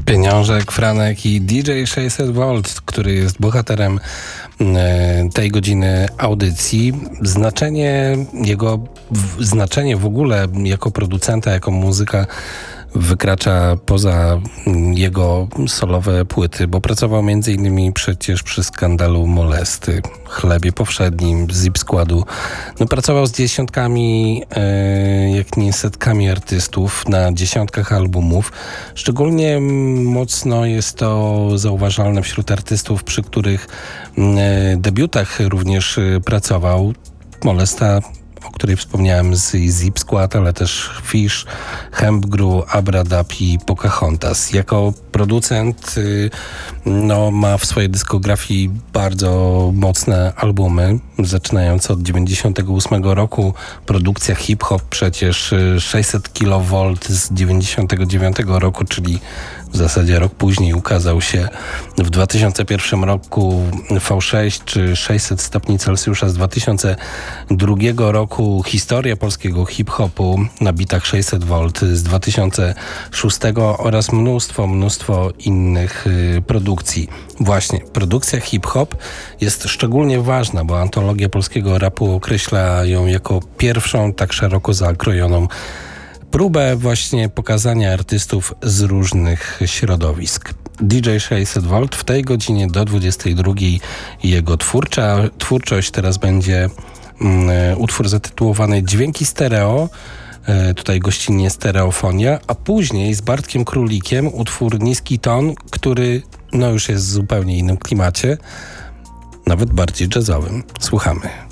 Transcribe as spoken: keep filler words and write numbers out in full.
Pieniążek, Franek i D J sześćset V, który jest bohaterem tej godziny audycji. Znaczenie jego, znaczenie w ogóle jako producenta, jako muzyka wykracza poza jego solowe płyty, bo pracował między innymi przecież przy skandalu Molesty, Chlebie Powszednim, Zip Składu. No, pracował z dziesiątkami, e, jak nie setkami artystów na dziesiątkach albumów. Szczególnie mocno jest to zauważalne wśród artystów, przy których e, debiutach również e, pracował. Molesta, o której wspomniałem, z Zip Skład, ale też Fish, Hempgru, Abradab i Pocahontas. Jako producent no, ma w swojej dyskografii bardzo mocne albumy, zaczynając od dziewięćdziesiątego ósmego roku. Produkcja hip-hop przecież sześćset kilowolt z dziewięćdziesiątego dziewiątego roku, czyli w zasadzie rok później ukazał się w dwa tysiące pierwszym roku V sześć czy sześćset stopni Celsjusza z dwa tysiące drugiego roku. Historia polskiego hip-hopu na bitach sześćset V z dwa tysiące szóstego oraz mnóstwo, mnóstwo innych y, produkcji. Właśnie, produkcja hip-hop jest szczególnie ważna, bo antologia polskiego rapu określa ją jako pierwszą tak szeroko zakrojoną próbę właśnie pokazania artystów z różnych środowisk. D J sześćset V w tej godzinie do dwudziestej drugiej. Jego twórcza, twórczość teraz będzie um, utwór zatytułowany Dźwięki stereo, e, tutaj gościnnie stereofonia, a później z Bartkiem Królikiem utwór Niski ton, który no już jest w zupełnie innym klimacie, nawet bardziej jazzowym. Słuchamy.